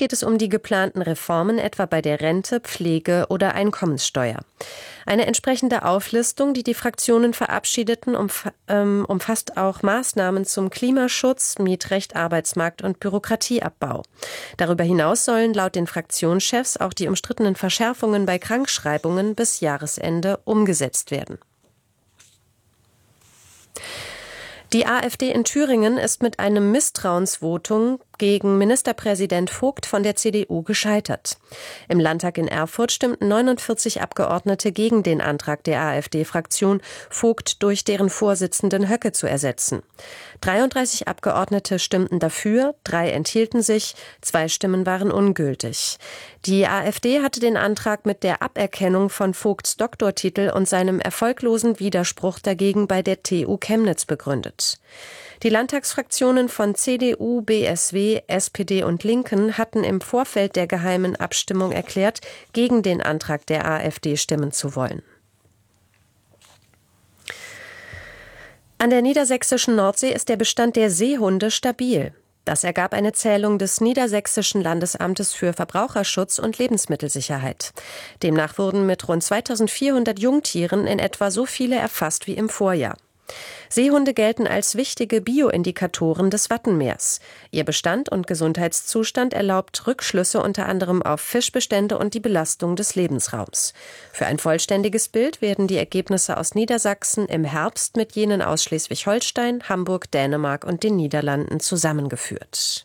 geht es um die geplanten Reformen, etwa bei der Rente, Pflege oder Einkommenssteuer. Eine entsprechende Auflistung, die die Fraktionen verabschiedeten, umfasst auch Maßnahmen zum Klimaschutz, Mietrecht, Arbeitsmarkt und Bürokratieabbau. Darüber hinaus sollen laut den Fraktionschefs auch die umstrittenen Verschärfungen bei Krankschreibungen bis Jahresende umgesetzt werden. Die AfD in Thüringen ist mit einem Misstrauensvotum gegen Ministerpräsident Vogt von der CDU gescheitert. Im Landtag in Erfurt stimmten 49 Abgeordnete gegen den Antrag der AfD-Fraktion, Vogt durch deren Vorsitzenden Höcke zu ersetzen. 33 Abgeordnete stimmten dafür, 3 enthielten sich, 2 Stimmen waren ungültig. Die AfD hatte den Antrag mit der Aberkennung von Vogts Doktortitel und seinem erfolglosen Widerspruch dagegen bei der TU Chemnitz begründet. Die Landtagsfraktionen von CDU, BSW, SPD und Linken hatten im Vorfeld der geheimen Abstimmung erklärt, gegen den Antrag der AfD stimmen zu wollen. An der niedersächsischen Nordsee ist der Bestand der Seehunde stabil. Das ergab eine Zählung des Niedersächsischen Landesamtes für Verbraucherschutz und Lebensmittelsicherheit. Demnach wurden mit rund 2400 Jungtieren in etwa so viele erfasst wie im Vorjahr. Seehunde gelten als wichtige Bioindikatoren des Wattenmeers. Ihr Bestand und Gesundheitszustand erlaubt Rückschlüsse unter anderem auf Fischbestände und die Belastung des Lebensraums. Für ein vollständiges Bild werden die Ergebnisse aus Niedersachsen im Herbst mit jenen aus Schleswig-Holstein, Hamburg, Dänemark und den Niederlanden zusammengeführt.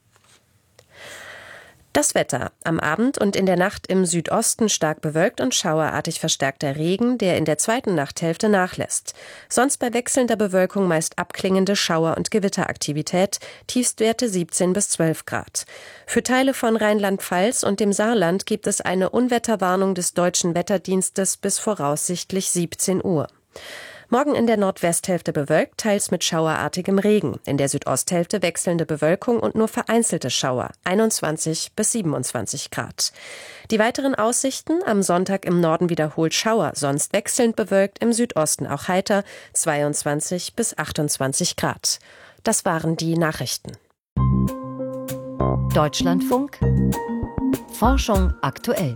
Das Wetter. Am Abend und in der Nacht im Südosten stark bewölkt und schauerartig verstärkter Regen, der in der zweiten Nachthälfte nachlässt. Sonst bei wechselnder Bewölkung meist abklingende Schauer- und Gewitteraktivität, Tiefstwerte 17 bis 12 Grad. Für Teile von Rheinland-Pfalz und dem Saarland gibt es eine Unwetterwarnung des Deutschen Wetterdienstes bis voraussichtlich 17 Uhr. Morgen in der Nordwesthälfte bewölkt, teils mit schauerartigem Regen. In der Südosthälfte wechselnde Bewölkung und nur vereinzelte Schauer, 21 bis 27 Grad. Die weiteren Aussichten: am Sonntag im Norden wiederholt Schauer, sonst wechselnd bewölkt, im Südosten auch heiter, 22 bis 28 Grad. Das waren die Nachrichten. Deutschlandfunk. Forschung aktuell.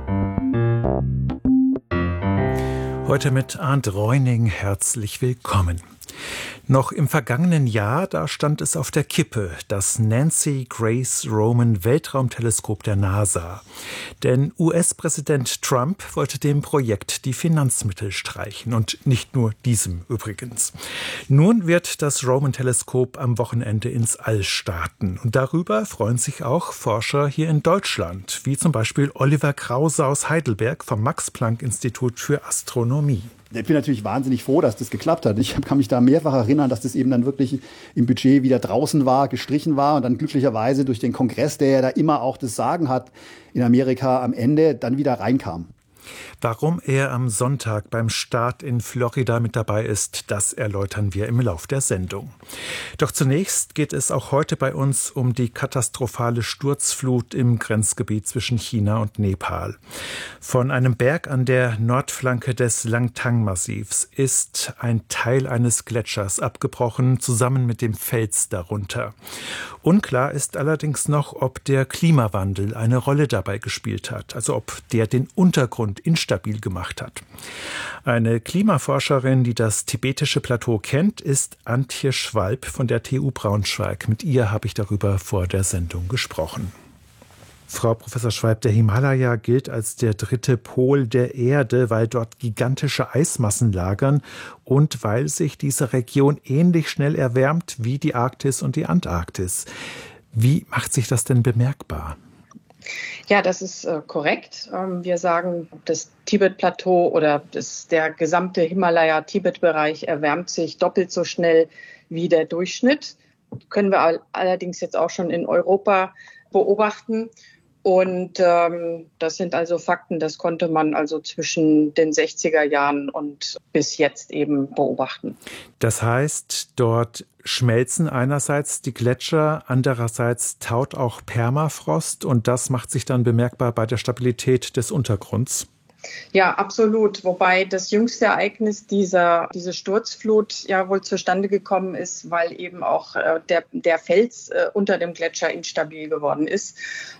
Heute mit Arndt Reuning herzlich willkommen. Noch im vergangenen Jahr, da stand es auf der Kippe, das Nancy Grace Roman Weltraumteleskop der NASA. Denn US-Präsident Trump wollte dem Projekt die Finanzmittel streichen und nicht nur diesem übrigens. Nun wird das Roman-Teleskop am Wochenende ins All starten. Und darüber freuen sich auch Forscher hier in Deutschland, wie zum Beispiel Oliver Krause aus Heidelberg vom Max-Planck-Institut für Astronomie. Ich bin natürlich wahnsinnig froh, dass das geklappt hat. Ich kann mich da mehrfach erinnern, dass das eben dann wirklich im Budget wieder draußen war, gestrichen war und dann glücklicherweise durch den Kongress, der ja da immer auch das Sagen hat, in Amerika am Ende dann wieder reinkam. Warum er am Sonntag beim Start in Florida mit dabei ist, das erläutern wir im Lauf der Sendung. Doch zunächst geht es auch heute bei uns um die katastrophale Sturzflut im Grenzgebiet zwischen China und Nepal. Von einem Berg an der Nordflanke des Langtang-Massivs ist ein Teil eines Gletschers abgebrochen, zusammen mit dem Fels darunter. Unklar ist allerdings noch, ob der Klimawandel eine Rolle dabei gespielt hat, also ob der den Untergrund instabil gemacht hat. Eine Klimaforscherin, die das tibetische Plateau kennt, ist Antje Schwalb von der TU Braunschweig. Mit ihr habe ich darüber vor der Sendung gesprochen. Frau Professor Schwalb, der Himalaya gilt als der dritte Pol der Erde, weil dort gigantische Eismassen lagern und weil sich diese Region ähnlich schnell erwärmt wie die Arktis und die Antarktis. Wie macht sich das denn bemerkbar? Ja, das ist korrekt. Wir sagen, das Tibet-Plateau oder der gesamte Himalaya-Tibet-Bereich erwärmt sich doppelt so schnell wie der Durchschnitt. Können wir allerdings jetzt auch schon in Europa beobachten. Und das sind also Fakten, das konnte man also zwischen den 60er Jahren und bis jetzt eben beobachten. Das heißt, dort schmelzen einerseits die Gletscher, andererseits taut auch Permafrost und das macht sich dann bemerkbar bei der Stabilität des Untergrunds. Ja, absolut. Wobei das jüngste Ereignis diese Sturzflut ja wohl zustande gekommen ist, weil eben auch der Fels unter dem Gletscher instabil geworden ist.